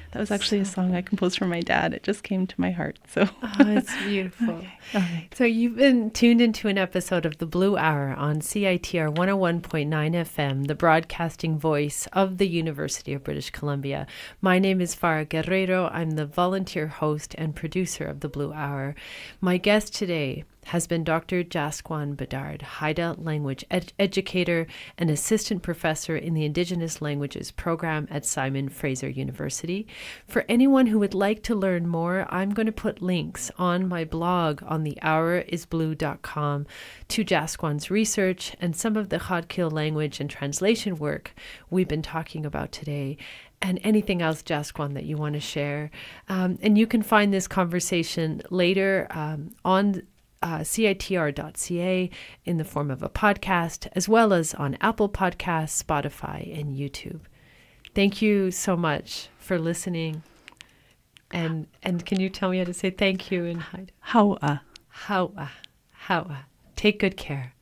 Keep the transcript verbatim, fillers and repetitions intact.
That was actually so, a song I composed for my dad. It just came to my heart. So oh, it's beautiful. Okay. All right. So you've been tuned into an episode of The Blue Hour on C I T R one oh one point nine F M, the broadcasting voice of the University of British Columbia. My name is Farah Guerrero. I'm the volunteer host and producer of The Blue Hour. My guest today has been Doctor Jasquan Bedard, Haida language ed- educator and assistant professor in the Indigenous Languages program at Simon Fraser University. For anyone who would like to learn more, I'm going to put links on my blog on the hour is blue dot com to Jasquan's research and some of the Khatkill language and translation work we've been talking about today, and anything else, Jasquan, that you want to share. Um, and you can find this conversation later um, on Uh, C I T R dot C A in the form of a podcast, as well as on Apple Podcasts, Spotify, and YouTube. Thank you so much for listening. And and can you tell me how to say thank you in Haida? Haua. Haua. Haua. Take good care.